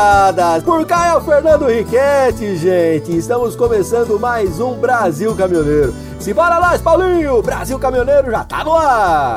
Por cá é o Fernando Riquetti, gente. Estamos começando mais um Brasil Caminhoneiro. Simbora lá, Paulinho! Brasil Caminhoneiro já tá no ar!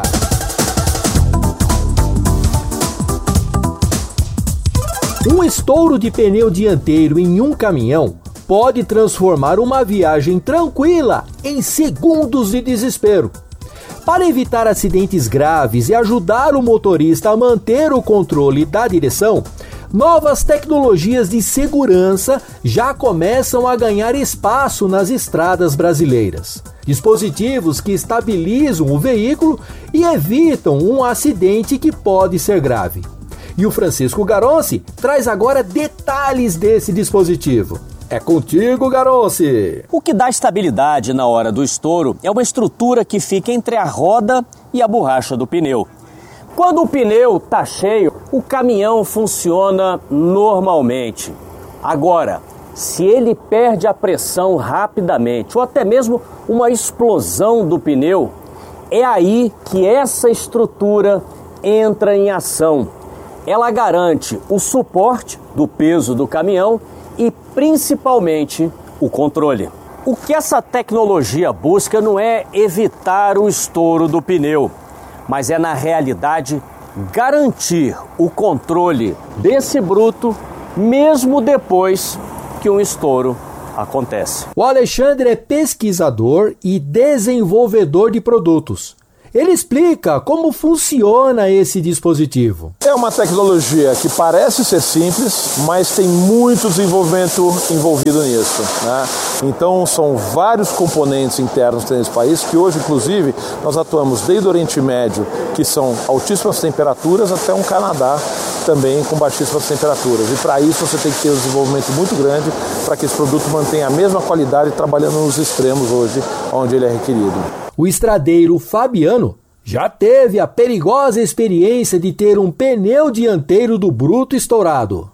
Um estouro de pneu dianteiro em um caminhão pode transformar uma viagem tranquila em segundos de desespero. Para evitar acidentes graves e ajudar o motorista a manter o controle da direção, novas tecnologias de segurança já começam a ganhar espaço nas estradas brasileiras. Dispositivos que estabilizam o veículo e evitam um acidente que pode ser grave. E o Francisco Garonci traz agora detalhes desse dispositivo. É contigo, Garonci! O que dá estabilidade na hora do estouro é uma estrutura que fica entre a roda e a borracha do pneu. Quando o pneu está cheio, o caminhão funciona normalmente. Agora, se ele perde a pressão rapidamente ou até mesmo uma explosão do pneu, é aí que essa estrutura entra em ação. Ela garante o suporte do peso do caminhão e principalmente o controle. O que essa tecnologia busca não é evitar o estouro do pneu, mas é na realidade garantir o controle desse bruto mesmo depois que um estouro acontece. O Alexandre é pesquisador e desenvolvedor de produtos. Ele explica como funciona esse dispositivo. É uma tecnologia que parece ser simples, mas tem muito desenvolvimento envolvido nisso, né? Então são vários componentes internos nesse país que hoje, inclusive, nós atuamos desde o Oriente Médio, que são altíssimas temperaturas, até um Canadá também com baixíssimas temperaturas. E para isso você tem que ter um desenvolvimento muito grande para que esse produto mantenha a mesma qualidade trabalhando nos extremos hoje, onde ele é requerido. O estradeiro Fabiano já teve a perigosa experiência de ter um pneu dianteiro do bruto estourado.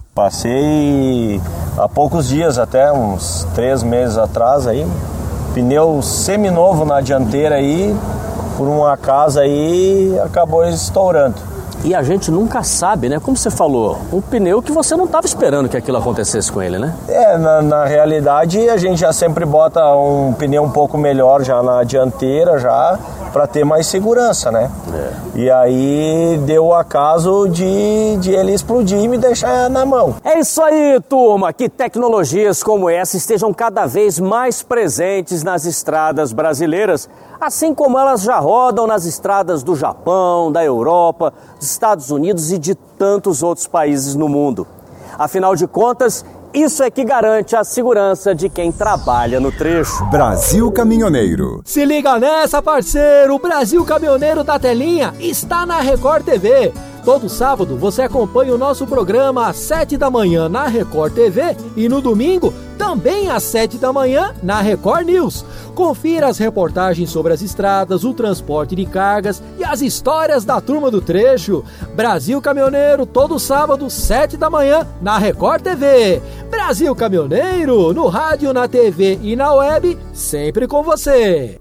Passei há poucos dias, até uns 3 meses atrás, aí, pneu seminovo na dianteira aí, por um acaso aí, acabou estourando. E a gente nunca sabe, né? Como você falou, um pneu que você não estava esperando que aquilo acontecesse com ele, né? Na realidade a gente já sempre bota um pneu um pouco melhor já na dianteira, já para ter mais segurança, né? E aí deu o acaso de ele explodir e me deixar na mão. É isso aí, turma! Que tecnologias como essa estejam cada vez mais presentes nas estradas brasileiras, assim como elas já rodam nas estradas do Japão, da Europa, dos Estados Unidos e de tantos outros países no mundo. Afinal de contas, isso é que garante a segurança de quem trabalha no trecho. Brasil Caminhoneiro. Se liga nessa, parceiro! O Brasil Caminhoneiro da Telinha está na Record TV. Todo sábado você acompanha o nosso programa às 7 da manhã na Record TV e no domingo também às 7 da manhã na Record News. Confira as reportagens sobre as estradas, o transporte de cargas e as histórias da turma do trecho. Brasil Caminhoneiro, todo sábado, 7 da manhã na Record TV. Brasil Caminhoneiro, no rádio, na TV e na web, sempre com você.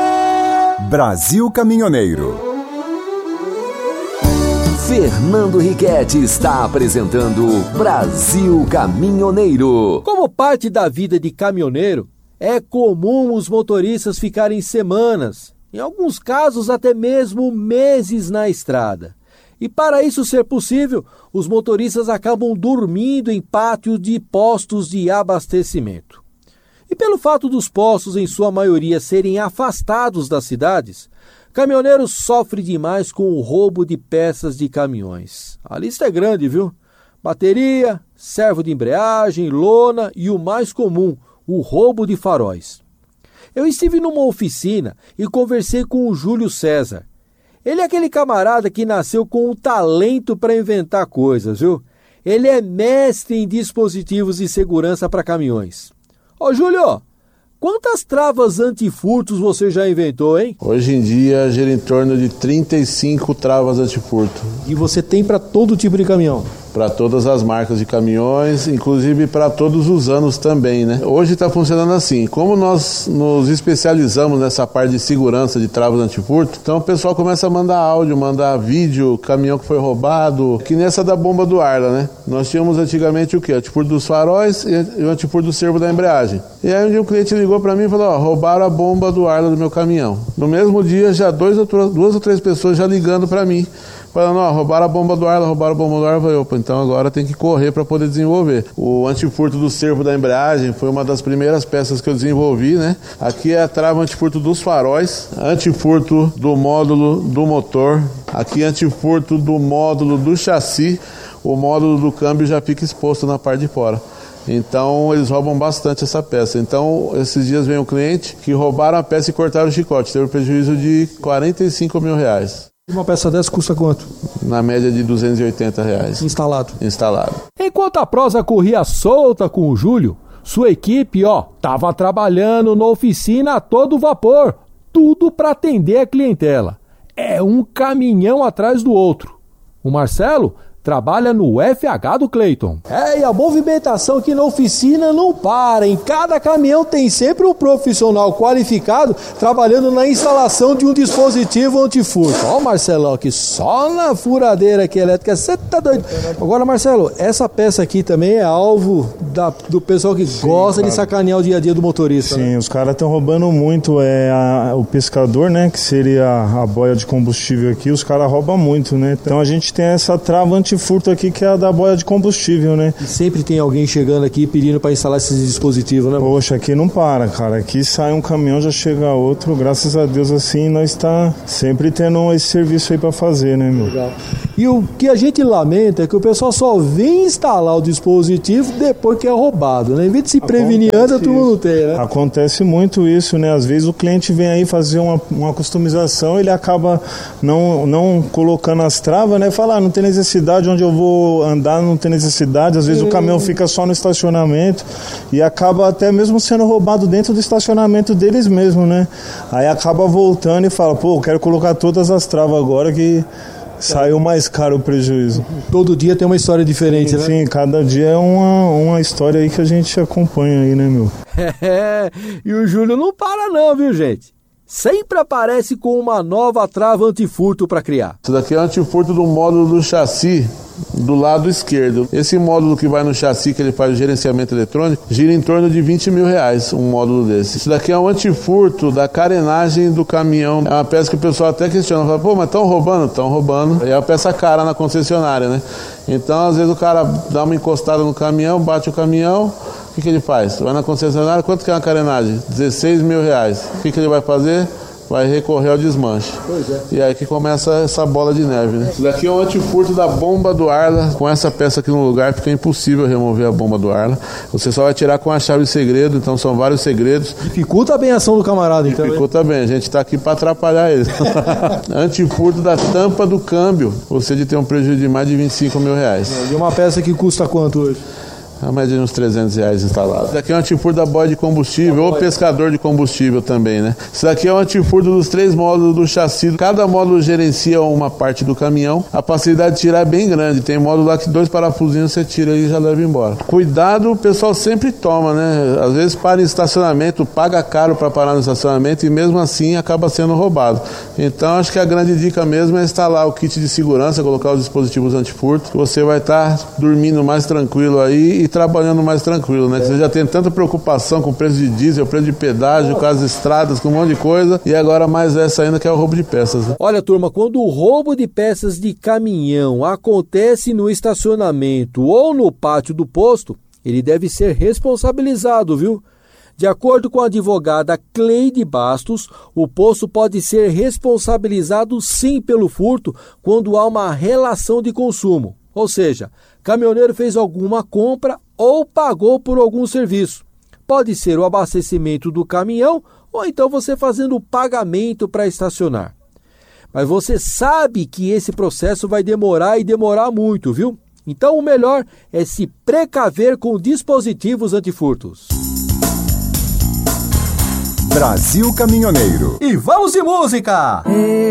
Brasil Caminhoneiro. Fernando Riquetti está apresentando Brasil Caminhoneiro. Como parte da vida de caminhoneiro, é comum os motoristas ficarem semanas, em alguns casos até mesmo meses na estrada. E para isso ser possível, os motoristas acabam dormindo em pátios de postos de abastecimento. E pelo fato dos postos, em sua maioria, serem afastados das cidades, caminhoneiros sofrem demais com o roubo de peças de caminhões. A lista é grande, viu? Bateria, servo de embreagem, lona e o mais comum, o roubo de faróis. Eu estive numa oficina e conversei com o Júlio César. Ele é aquele camarada que nasceu com um talento para inventar coisas, viu? Ele é mestre em dispositivos de segurança para caminhões. Ô Júlio, quantas travas antifurtos você já inventou, hein? Hoje em dia gira em torno de 35 travas antifurto. E você tem para todo tipo de caminhão? para todas as marcas de caminhões, inclusive para todos os anos também, né? Hoje está funcionando assim, como nós nos especializamos nessa parte de segurança de travas antifurto, então o pessoal começa a mandar áudio, mandar vídeo, caminhão que foi roubado, que nessa da bomba do Arla, né? Nós tínhamos antigamente o quê? O antifurto dos faróis e o antifurto do servo da embreagem. E aí um dia um cliente ligou para mim e falou, roubaram a bomba do Arla do meu caminhão. No mesmo dia, já duas ou três pessoas já ligando para mim, falando, roubaram a bomba do Arla, roubaram a bomba do Arla. Eu falei, opa, então agora tem que correr para poder desenvolver. O antifurto do servo da embreagem foi uma das primeiras peças que eu desenvolvi, né? Aqui é a trava antifurto dos faróis, antifurto do módulo do motor, aqui antifurto do módulo do chassi, o módulo do câmbio já fica exposto na parte de fora. Então eles roubam bastante essa peça. Então esses dias vem um cliente que roubaram a peça e cortaram o chicote, teve um prejuízo de R$45 mil. Uma peça dessa custa quanto? Na média de R$280. Instalado. Enquanto a prosa corria solta com o Júlio, sua equipe, tava trabalhando na oficina a todo vapor, tudo para atender a clientela. É um caminhão atrás do outro. O Marcelo trabalha no FH do Cleiton. E a movimentação aqui na oficina não para. Em cada caminhão tem sempre um profissional qualificado trabalhando na instalação de um dispositivo antifurto. Ó, Marcelão, aqui só na furadeira aqui elétrica, você tá doido. Agora, Marcelo, essa peça aqui também é alvo do pessoal que gosta de sacanear o dia a dia do motorista. Sim, né? Os caras estão roubando muito. O pescador, né, que seria a boia de combustível aqui, os caras roubam muito, né? Então a gente tem essa trava antifurto aqui que é a da boia de combustível, né? E sempre tem alguém chegando aqui pedindo para instalar esses dispositivos, né? Poxa, aqui não para, cara. Aqui sai um caminhão, já chega outro. Graças a Deus, assim, nós tá sempre tendo esse serviço aí para fazer, né, meu? Legal. E o que a gente lamenta é que o pessoal só vem instalar o dispositivo depois que é roubado, né? Em vez de se prevenir antes, todo mundo tem, né? Acontece muito isso, né? Às vezes o cliente vem aí fazer uma customização, ele acaba não colocando as travas, né? Fala, não tem necessidade, onde eu vou andar não tem necessidade. Às vezes o caminhão fica só no estacionamento e acaba até mesmo sendo roubado dentro do estacionamento deles mesmo, né? Aí acaba voltando e fala, eu quero colocar todas as travas agora que saiu mais caro o prejuízo. Todo dia tem uma história diferente, né? Sim, cada dia é uma história aí que a gente acompanha aí, né, meu? E o Júlio não para não, viu, gente? Sempre aparece com uma nova trava antifurto para criar. Isso daqui é o antifurto do módulo do chassi do lado esquerdo. Esse módulo que vai no chassi, que ele faz o gerenciamento eletrônico, gira em torno de R$20 mil, um módulo desse. Isso daqui é um antifurto da carenagem do caminhão. É uma peça que o pessoal até questiona, fala, mas estão roubando? Estão roubando. É uma peça cara na concessionária, né? Então, às vezes o cara dá uma encostada no caminhão, bate o caminhão, o que ele faz? Vai na concessionária, quanto que é uma carenagem? R$16 mil. O que ele vai fazer? Vai recorrer ao desmanche. Pois é. E aí que começa essa bola de neve, né? Isso daqui é um antifurto da bomba do Arla. Com essa peça aqui no lugar fica impossível remover a bomba do Arla. Você só vai tirar com a chave de segredo, então são vários segredos. Dificulta bem a ação do camarada, então. Dificulta bem, a gente está aqui para atrapalhar ele. Antifurto da tampa do câmbio. Você tem um prejuízo de mais de R$25 mil. E uma peça que custa quanto hoje? A média de uns R$300 instalado. Isso daqui é um antifurto da boia de combustível ou pescador de combustível também, né? Isso daqui é um antifurto dos 3 módulos do chassi. Cada módulo gerencia uma parte do caminhão. A facilidade de tirar é bem grande. Tem módulo lá que 2 parafusinhos você tira e já leva embora. Cuidado, o pessoal sempre toma, né? Às vezes para em estacionamento, paga caro para parar no estacionamento e mesmo assim acaba sendo roubado. Então acho que a grande dica mesmo é instalar o kit de segurança, colocar os dispositivos antifurto. Você vai estar dormindo mais tranquilo aí e trabalhando mais tranquilo, né? Você já tem tanta preocupação com o preço de diesel, o preço de pedágio, com as estradas, com um monte de coisa, e agora mais essa ainda que é o roubo de peças, né? Olha, turma, quando o roubo de peças de caminhão acontece no estacionamento ou no pátio do posto, ele deve ser responsabilizado, viu? De acordo com a advogada Cleide Bastos, o posto pode ser responsabilizado sim pelo furto quando há uma relação de consumo. Ou seja, caminhoneiro fez alguma compra ou pagou por algum serviço. Pode ser o abastecimento do caminhão ou então você fazendo o pagamento para estacionar. Mas você sabe que esse processo vai demorar e demorar muito, viu? Então o melhor é se precaver com dispositivos antifurtos. Brasil Caminhoneiro. E vamos de música!